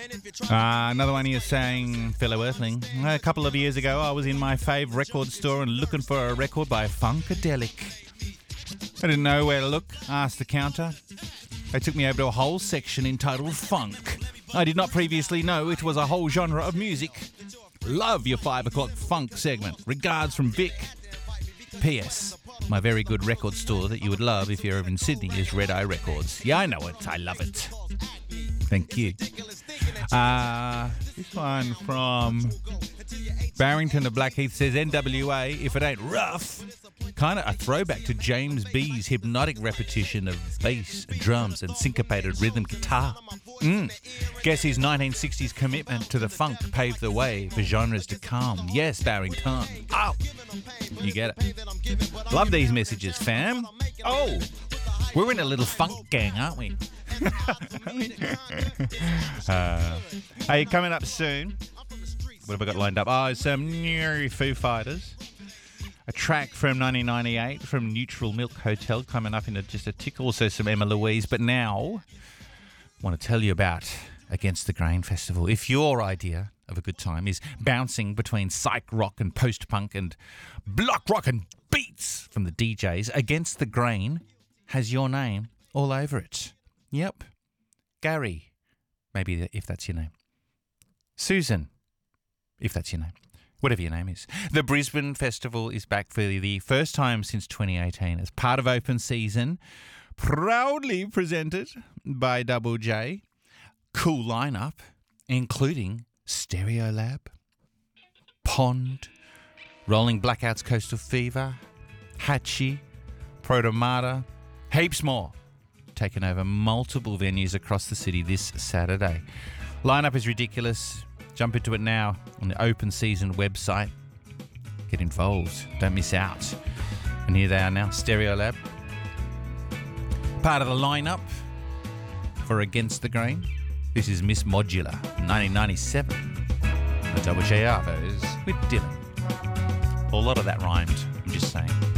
Another one here saying, fellow Earthling, a couple of years ago I was in my fave record store and looking for a record by Funkadelic. I didn't know where to look, asked the counter. They took me over to a whole section entitled Funk. I did not previously know it was a whole genre of music. Love your 5 o'clock funk segment. Regards from Vic. P.S. My very good record store that you would love if you're ever in Sydney is Red Eye Records. Yeah, I know it. I love it. Thank you. This one from Barrington of Blackheath says, NWA, if it ain't rough. Kind of a throwback to James B's hypnotic repetition of bass, drums and syncopated rhythm guitar. Guess his 1960s commitment to the funk paved the way for genres to come. Yes, Barrington. Oh, you get it. Love these messages, fam. Oh, we're in a little funk gang, aren't we? Hey, coming up soon. What have I got lined up? Oh, some new Foo Fighters. A track from 1998 from Neutral Milk Hotel coming up in just a tick. Also some Emma Louise. But now, I want to tell you about Against the Grain Festival. If your idea of a good time is bouncing between psych rock and post-punk and block rock and beats from the DJs, Against the Grain has your name all over it. Yep. Gary, maybe if that's your name. Susan, if that's your name. Whatever your name is. The Brisbane Festival is back for the first time since 2018 as part of Open Season, proudly presented by Double J. Cool lineup, including Stereolab, Pond, Rolling Blackouts Coastal Fever, Hatchie, Protomata, heaps more. Taken over multiple venues across the city this Saturday. Lineup is ridiculous. Jump into it now on the Open Season website. Get involved. Don't miss out. And here they are now, Stereolab. Part of the lineup for Against the Grain. This is Miss Modular, 1997. The Double J Arvos with Dylan. A lot of that rhymed, I'm just saying.